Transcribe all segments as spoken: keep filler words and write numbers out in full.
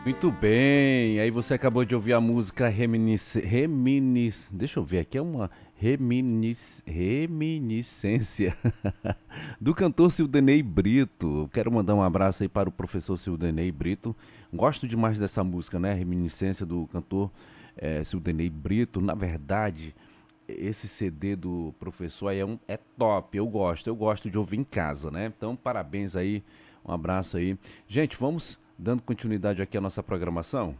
Muito bem, aí você acabou de ouvir a música Reminis... Reminis... Deixa eu ver, aqui é uma reminis... reminiscência do cantor Sildenei Brito. Quero mandar um abraço aí para o professor Sildenei Brito. Gosto demais dessa música, né? Reminiscência do cantor eh, Sildenei Brito. Na verdade, esse C D do professor aí é, um, é top, eu gosto, eu gosto de ouvir em casa, né? Então, parabéns aí, um abraço aí. Gente, vamos dando continuidade aqui à nossa programação.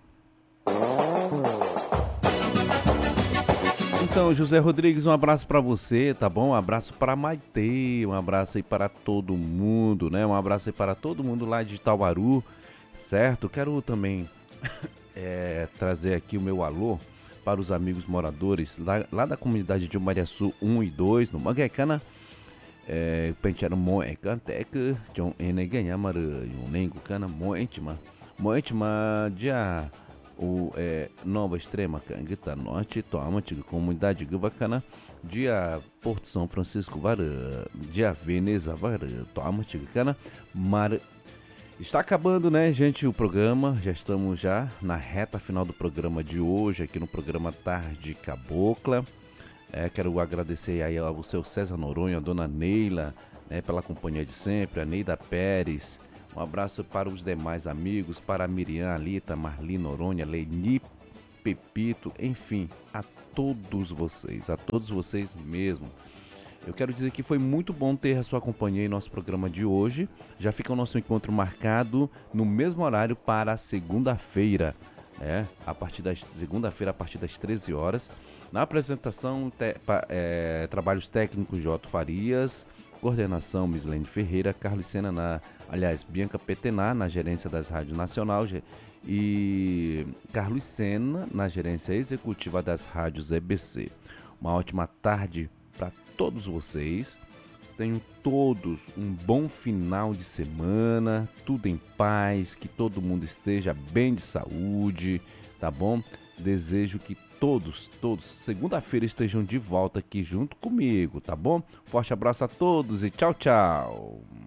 Então, José Rodrigues, um abraço para você, tá bom? Um abraço para Maitê, um abraço aí para todo mundo, né? Um abraço aí para todo mundo lá de Itauaru, certo? Quero também é, trazer aqui o meu alô para os amigos moradores lá, lá da comunidade de Mariaçu um e dois, no Manguecana. É, pentearam moe canteca, John N ganha mara, um nengo cana moentima, moentima dia o é, Nova Extrema Canguita Norte, toma tiga comunidade bacana, dia Porto São Francisco vara, dia Veneza vara, toma tiga cana, mar está acabando, né, gente, o programa. Já estamos já na reta final do programa de hoje, aqui no programa Tarde Cabocla. É, quero agradecer aí ao seu César Noronha, a dona Neila, né, pela companhia de sempre, a Neida Pérez. Um abraço para os demais amigos, para a Miriam, Alita, Marli Noronha, Leni Pepito, enfim, a todos vocês, a todos vocês mesmo. Eu quero dizer que foi muito bom ter a sua companhia em nosso programa de hoje. Já fica o nosso encontro marcado no mesmo horário para segunda-feira. É, a partir da segunda-feira, a partir das treze horas. Na apresentação, te, pa, é, trabalhos técnicos de Otto Farias, coordenação Mislene Ferreira, Carlos Sena, na, aliás, Bianca Petenar, na gerência das Rádios Nacional, e Carlos Sena, na gerência executiva das Rádios E B C. Uma ótima tarde para todos vocês. Tenham todos um bom final de semana, tudo em paz, que todo mundo esteja bem de saúde, tá bom? Desejo que todos, todos, segunda-feira estejam de volta aqui junto comigo, tá bom? Forte abraço a todos e tchau, tchau!